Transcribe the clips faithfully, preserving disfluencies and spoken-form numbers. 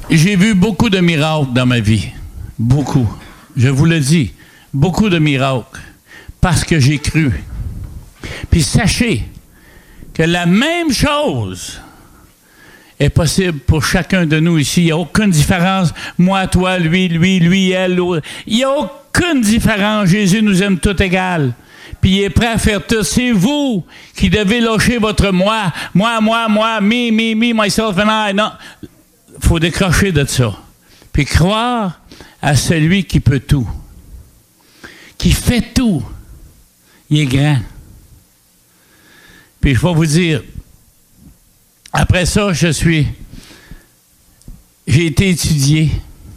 J'ai vu beaucoup de miracles dans ma vie. Beaucoup. Je vous le dis. Beaucoup de miracles. Parce que j'ai cru. Puis sachez que la même chose est possible pour chacun de nous ici. Il n'y a aucune différence. Moi, toi, lui, lui, lui, elle, l'autre. Il n'y a aucune différence. Jésus nous aime tous égales. Puis il est prêt à faire tout. C'est vous qui devez lâcher votre moi. Moi, moi, moi, me, me, me, myself and I. Non. Il faut décrocher de ça. Puis croire à celui qui peut tout. Qui fait tout. Il est grand. Puis je vais vous dire, après ça, je suis... J'ai été étudié.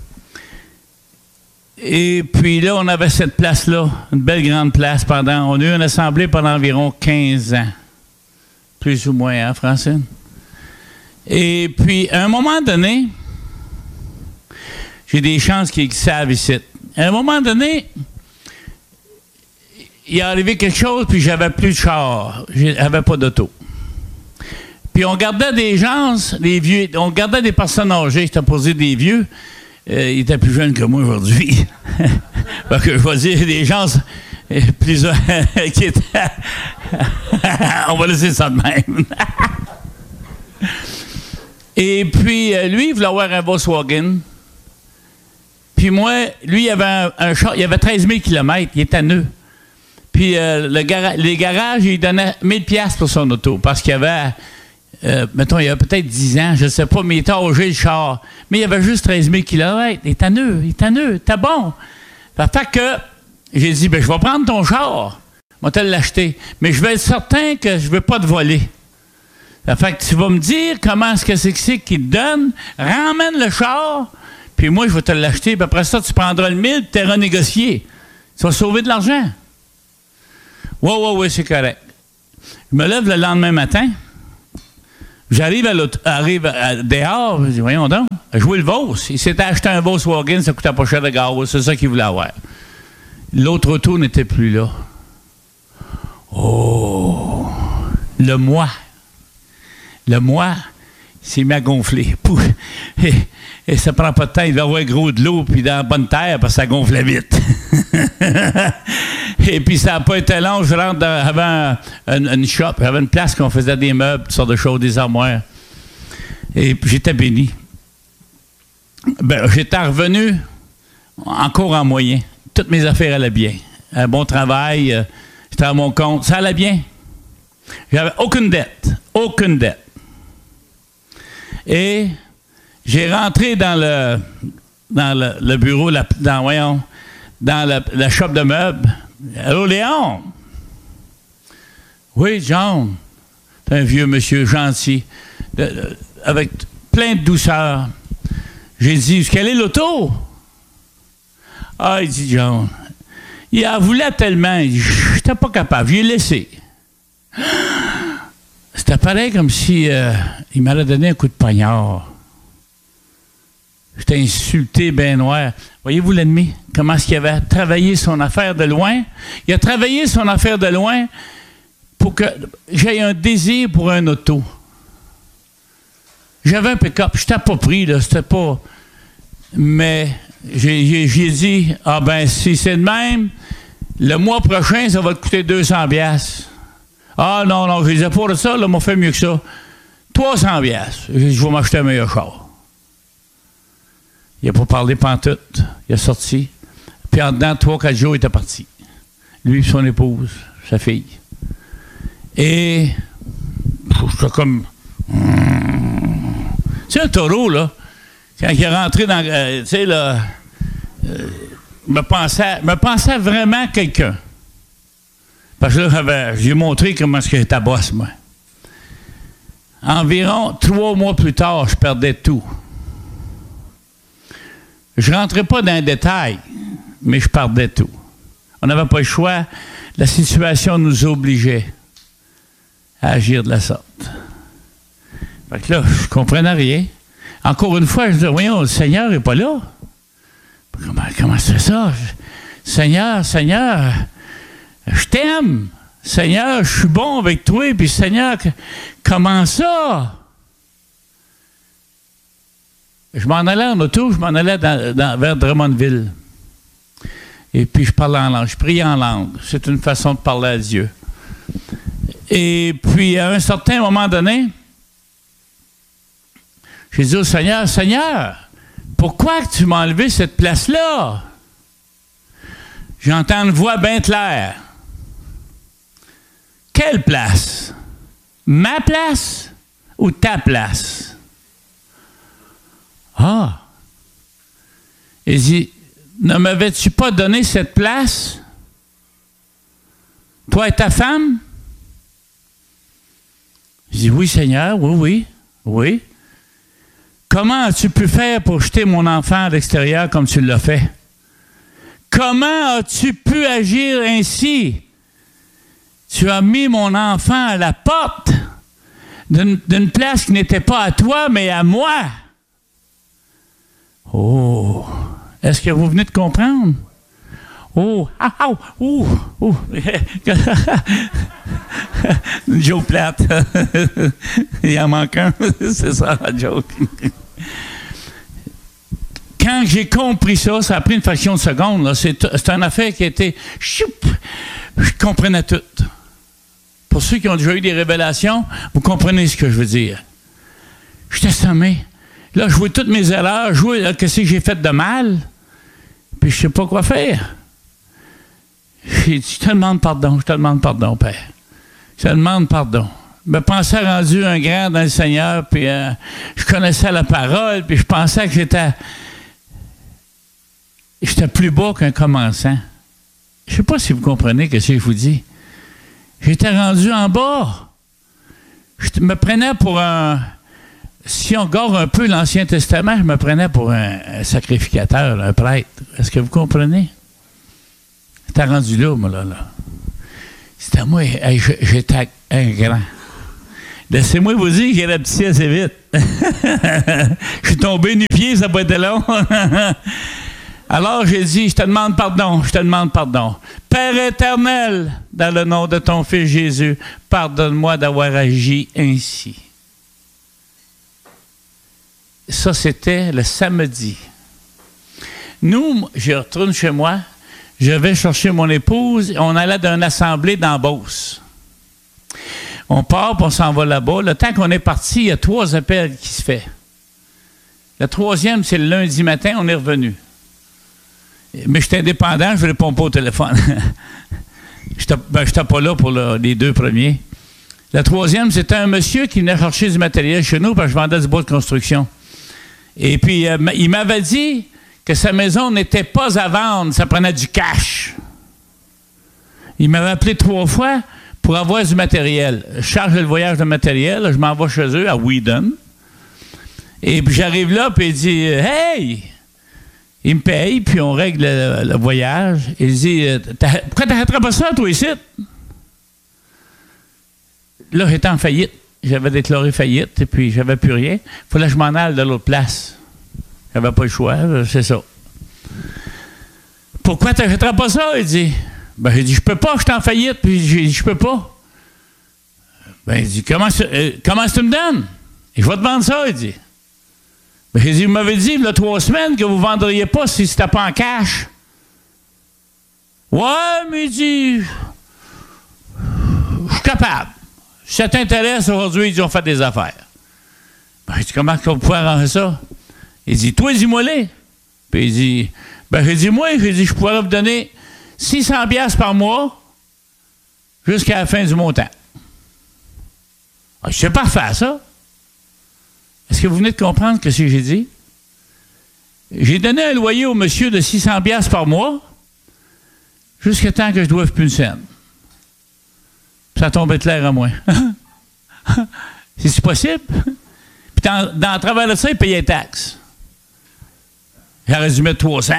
Et puis là, on avait cette place-là, une belle grande place pendant... On a eu une assemblée pendant environ quinze ans. Plus ou moins, hein, Francine? Et puis, à un moment donné, j'ai des chances qui savent ici. À un moment donné, il est arrivé quelque chose, puis j'avais plus de char. J'avais pas d'auto. Puis on gardait des gens, des vieux, on gardait des personnes âgées, j'étais posé des vieux. Euh, ils étaient plus jeunes que moi aujourd'hui. Parce que je vais dire des gens plus qui étaient... on va laisser ça de même. Et puis, lui, il voulait avoir un Volkswagen. Puis moi, lui, il avait un, un char, il avait treize mille kilomètres, il était à nœud. Puis euh, le gara- les garages, il donnait mille dollars pour son auto, parce qu'il y avait, euh, mettons, il y avait peut-être dix ans, je ne sais pas, mais il était âgé, le char. Mais il avait juste treize mille kilomètres, il était à nœud, il était à nœud, t'es bon. Fait que j'ai dit, ben je vais prendre ton char, je vais te l'acheter, mais je vais être certain que je ne veux pas te voler. Fait que tu vas me dire comment est-ce que c'est que c'est qu'il te donne, ramène le char, puis moi, je vais te l'acheter, puis après ça, tu prendras le mille, puis tu es renégocié. Tu vas sauver de l'argent. Oui, oui, oui, c'est correct. Je me lève le lendemain matin, j'arrive à, arrive à dehors, je dis, voyons donc, jouer le Vos. Il s'était acheté un Volkswagen, ça coûtait pas cher de gaz, c'est ça qu'il voulait avoir. L'autre auto n'était plus là. Oh! Le moi. Le moi s'est mis à gonfler. Et, et ça prend pas de temps, il va avoir gros de l'eau, puis dans la bonne terre, parce que ça gonflait vite. Et puis ça n'a pas été long, je rentre dans, avant une, une shop, j'avais une place qu'on faisait des meubles, toutes sortes de choses, des armoires. Et puis j'étais béni. Ben, j'étais revenu encore en moyen. Toutes mes affaires allaient bien. Un bon travail, euh, j'étais à mon compte, ça allait bien. J'avais aucune dette, aucune dette. Et j'ai rentré dans le, dans le, le bureau, la, dans, voyons, dans la, la shop de meubles. Allô, Léon? Oui, John. C'est un vieux monsieur gentil, de, de, avec plein de douceur. J'ai dit, quelle est l'auto? Ah, il dit, John, il en voulait tellement, je n'étais pas capable, je l'ai laissé. C'était pareil comme si euh, il m'avait donné un coup de poignard. J'étais insulté, ben noir. Voyez-vous l'ennemi? Comment est-ce qu'il avait travaillé son affaire de loin? Il a travaillé son affaire de loin pour que j'aie un désir pour un auto. J'avais un pick-up. Je n'étais pas pris, là. C'était pas... Mais j'ai, j'ai, j'ai dit, ah ben, si c'est de même, le mois prochain, ça va te coûter deux cents dollars. Ah non, non, je disais pour ça, là, m'a fait mieux que ça. trois cents dollars. Je vais m'acheter un meilleur char. Il n'a pas parlé pantoute. Il a sorti. Puis en dedans, trois, quatre jours, il était parti. Lui et son épouse, sa fille. Et j'étais comme... Hmm. Tu sais, un taureau, là, quand il est rentré dans... Euh, tu sais, là... Euh, me pensait, me pensait vraiment quelqu'un. Parce que là, j'avais, j'ai montré comment est-ce que j'étais boss, moi. Environ trois mois plus tard, je perdais tout. Je ne rentrais pas dans les détails, mais je perdais tout. On n'avait pas le choix. La situation nous obligeait à agir de la sorte. Fait que là, je ne comprenais rien. Encore une fois, je disais, voyons, le Seigneur n'est pas là. Comment, comment c'est ça? Seigneur, Seigneur, je t'aime. Seigneur, je suis bon avec toi. Puis, Seigneur, comment ça? je m'en allais en auto, je m'en allais dans, dans, vers Drummondville. Et puis, je parlais en langue. Je priais en langue. C'est une façon de parler à Dieu. Et puis, à un certain moment donné, j'ai dit au Seigneur, « Seigneur, pourquoi tu m'as enlevé cette place-là? » J'entends une voix bien claire. « Quelle place? Ma place ou ta place? » Ah! Il dit, « Ne m'avais-tu pas donné cette place? Toi et ta femme? » Je dis, « Oui, Seigneur, oui, oui, oui. Comment as-tu pu faire pour jeter mon enfant à l'extérieur comme tu l'as fait? Comment as-tu pu agir ainsi? Tu as mis mon enfant à la porte d'une, d'une place qui n'était pas à toi, mais à moi. » Oh! Est-ce que vous venez de comprendre? Oh! Ah! Ah! Ouh! Ouh! Une joke plate. Il en manque un. C'est ça, la joke. Quand j'ai compris ça, ça a pris une fraction de seconde. Là. C'est, c'est une affaire qui a été... Choup, je comprenais tout. Pour ceux qui ont déjà eu des révélations, vous comprenez ce que je veux dire. J'étais sommé. Là, je vois toutes mes erreurs, je vois qu'est-ce que j'ai fait de mal, puis je ne sais pas quoi faire. J'ai dit, je te demande pardon, je te demande pardon, Père. Je te demande pardon. Je me pensais rendu un grand dans le Seigneur, puis euh, je connaissais la parole, puis je pensais que j'étais... J'étais plus bas qu'un commençant. Je ne sais pas si vous comprenez ce que je vous dis. J'étais rendu en bas. Je me prenais pour un... Si on regarde un peu l'Ancien Testament, je me prenais pour un, un sacrificateur, un prêtre. Est-ce que vous comprenez? J'étais rendu là, moi, là. là. C'était moi, hey, j'étais un grand. Laissez-moi vous dire que j'ai rapetissé assez vite. Je suis tombé nu-pied, ça n'a pas été long. Alors j'ai dit, je te demande pardon, je te demande pardon. Père éternel, dans le nom de ton Fils Jésus, pardonne-moi d'avoir agi ainsi. Ça, c'était le samedi. Nous, je retourne chez moi, je vais chercher mon épouse, on allait d'une assemblée dans Beauce. On part, puis on s'en va là-bas. Le temps qu'on est parti, il y a trois appels qui se font. Le troisième, c'est le lundi matin, on est revenu. Mais j'étais indépendant, je ne réponds pas au téléphone. Je n'étais pas là pour le, les deux premiers. Le troisième, c'était un monsieur qui venait chercher du matériel chez nous, parce que je vendais du bois de construction. Et puis, euh, il m'avait dit que sa maison n'était pas à vendre, ça prenait du cash. Il m'avait appelé trois fois pour avoir du matériel. Je charge le voyage de matériel, je m'en vais chez eux, à Whedon. Et puis, j'arrive là, puis il dit « Hey! » Il me paye, puis on règle le, le voyage. Il dit « Pourquoi tu n'arrêterais pas ça, toi, ici? » Là, j'étais en faillite. J'avais déclaré faillite, et puis j'avais plus rien. Il fallait que je m'en aille de l'autre place. J'avais pas le choix, c'est ça. Pourquoi tu n'achèteras pas ça? Il dit. Ben, j'ai dit, je peux pas, je suis en faillite, puis j'ai dit, je peux pas. Ben, il dit, comment, euh, comment tu me donnes? Et je vais te vendre ça, il dit. Ben, j'ai dit, vous m'avez dit, il y a trois semaines que vous ne vendriez pas si c'était pas en cash. Ouais, mais il dit, je suis capable. Si ça t'intéresse, aujourd'hui, ils ont fait des affaires. Ben, il dit, comment on peut arranger ça? Il dit, toi, dis-moi-les. Puis il dit, ben, j'ai dit, moi, j'ai dit, je pourrais vous donner six cents dollars par mois jusqu'à la fin du montant. Ah, c'est parfait, ça. Est-ce que vous venez de comprendre ce que j'ai dit? J'ai donné un loyer au monsieur de six cents dollars par mois jusqu'à temps que je doive plus une scène. Ça tombait clair à moi. C'est possible? Puis dans, dans le travers de ça, il payait les taxes. J'aurais dû mettre trois cents.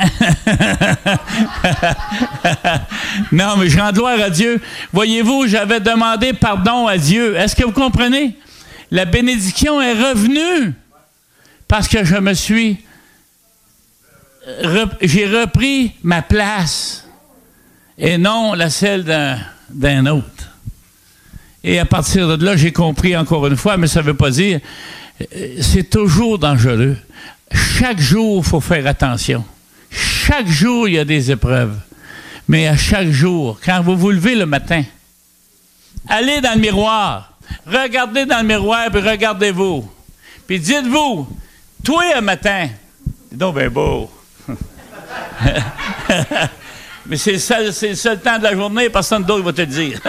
Non, mais je rends gloire à Dieu. Voyez-vous, j'avais demandé pardon à Dieu. Est-ce que vous comprenez? La bénédiction est revenue parce que je me suis... Rep, j'ai repris ma place et non la celle d'un, d'un autre. Et à partir de là, j'ai compris encore une fois, mais ça ne veut pas dire... C'est toujours dangereux. chaque jour, il faut faire attention. Chaque jour, il y a des épreuves. Mais à chaque jour, quand vous vous levez le matin, allez dans le miroir, regardez dans le miroir, puis regardez-vous. Puis dites-vous, toi, un matin, c'est donc bien beau. Mais c'est le, seul, c'est le seul temps de la journée, personne d'autre va te le dire.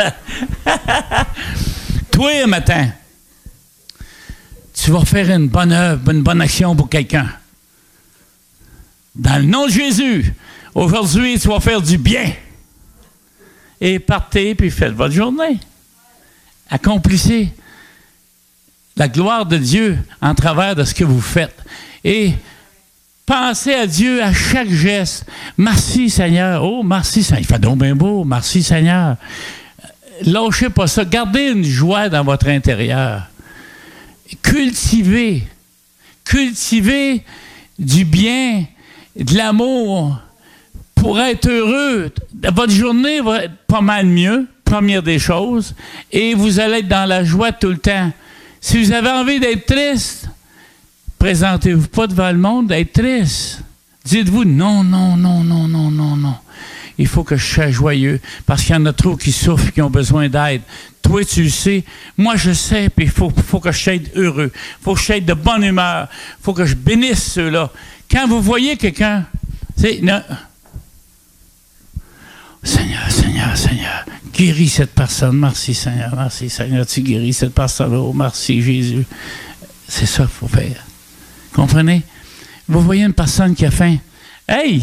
Toi, un matin, tu vas faire une bonne œuvre, une bonne action pour quelqu'un. Dans le nom de Jésus, aujourd'hui, tu vas faire du bien. Et partez, puis faites votre journée. Accomplissez la gloire de Dieu en travers de ce que vous faites. Et pensez à Dieu à chaque geste. Merci Seigneur. Oh, merci Seigneur. Il fait donc bien beau. Merci Seigneur. Lâchez pas ça. Gardez une joie dans votre intérieur. Cultivez. Cultivez du bien, de l'amour pour être heureux. Votre journée va être pas mal mieux, première des choses, et vous allez être dans la joie tout le temps. Si vous avez envie d'être triste, présentez-vous pas devant le monde d'être triste. Dites-vous non, non, non, non, non, non, non. Il faut que je sois joyeux parce qu'il y en a trop qui souffrent, qui ont besoin d'aide. Toi, tu le sais. Moi, je sais, puis il faut, faut que je sois heureux. Il faut que je sois de bonne humeur. Il faut que je bénisse ceux-là. Quand vous voyez quelqu'un, c'est... Non. Seigneur, Seigneur, Seigneur, guéris cette personne. Merci, Seigneur. Merci, Seigneur. Tu guéris cette personne. Oh, merci, Jésus. C'est ça qu'il faut faire. Comprenez? Vous voyez une personne qui a faim. Hey!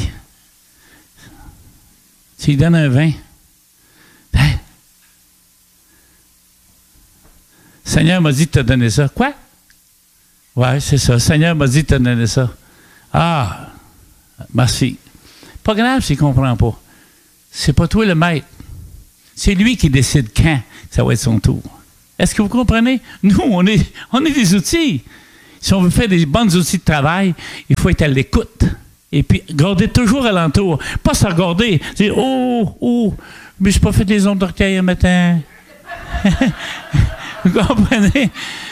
Tu lui donnes un vin. Hey! Seigneur m'a dit de te donner ça. Quoi? Ouais, c'est ça. Seigneur m'a dit de te donner ça. Ah! Merci. Pas grave s'il ne comprend pas. C'est pas toi le maître. C'est lui qui décide quand ça va être son tour. Est-ce que vous comprenez? Nous, on est, on est des outils. Si on veut faire des bons outils de travail, il faut être à l'écoute. Et puis, garder toujours alentour. Pas se regarder. Dire, oh, oh, mais je n'ai pas fait les ondes d'orteil un matin. Vous comprenez?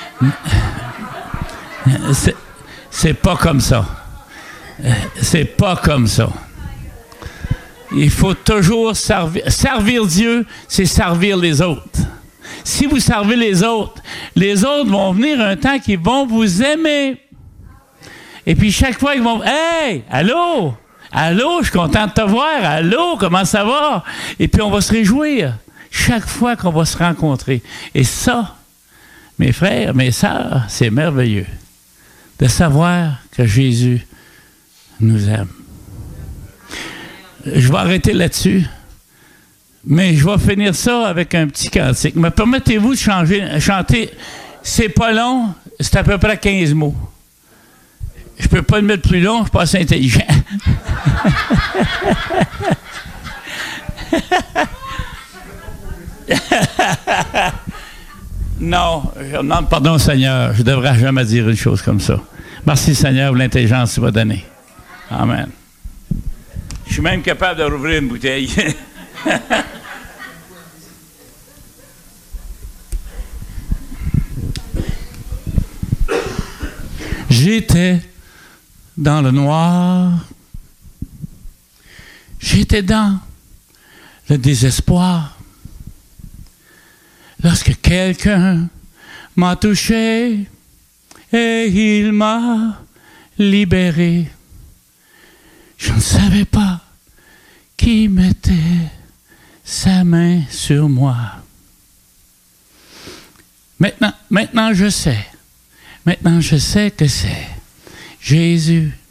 C'est, c'est pas comme ça. C'est pas comme ça. Il faut toujours servir. Servir Dieu, c'est servir les autres. Si vous servez les autres, les autres vont venir un temps qu'ils vont vous aimer. Et puis chaque fois, ils vont... Hey! Allô? Allô? Je suis content de te voir. Allô? Comment ça va? Et puis on va se réjouir chaque fois qu'on va se rencontrer. Et ça, mes frères, mes sœurs, c'est merveilleux de savoir que Jésus nous aime. Je vais arrêter là-dessus, mais je vais finir ça avec un petit cantique. Me permettez-vous de changer, chanter? C'est pas long, c'est à peu près quinze mots. Je peux pas le mettre plus long, je suis pas assez intelligent. Non, je demande pardon, Seigneur. Je ne devrais jamais dire une chose comme ça. Merci, Seigneur, pour l'intelligence que tu m'as donnée. Amen. Je suis même capable de rouvrir une bouteille. J'étais dans le noir. J'étais dans le désespoir. Lorsque quelqu'un m'a touché et il m'a libéré, je ne savais pas qui mettait sa main sur moi. Maintenant, maintenant je sais. Maintenant je sais que c'est Jésus